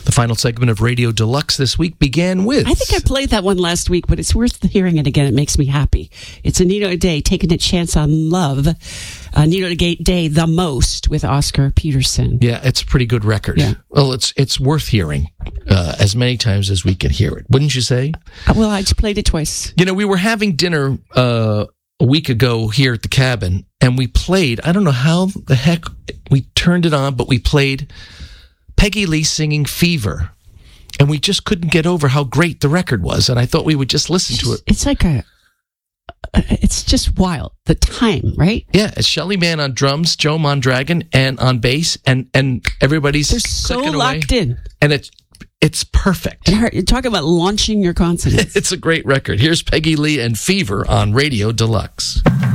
The final segment of Radio Deluxe this week began with... I think I played that one last week, but it's worth hearing it again. It makes me happy. It's Anita O'Day, Taking a Chance on Love. Anita O'Day, The Most, with Oscar Peterson. Yeah, it's a pretty good record. Yeah. Well, it's worth hearing as many times as we can hear it. Wouldn't you say? Well, I just played it twice. You know, we were having dinner a week ago here at the cabin, and we played, I don't know how the heck we turned it on, but we played Peggy Lee singing Fever, and we just couldn't get over how great the record was, and I thought we would just listen to it. It's like it's just wild. The time, right? Yeah, it's Shelly Manne on drums, Joe Mondragon, and on bass, and everybody's They're so clicking locked away, in. and it's perfect. And talk about launching your consonants. It's a great record. Here's Peggy Lee and Fever on Radio Deluxe.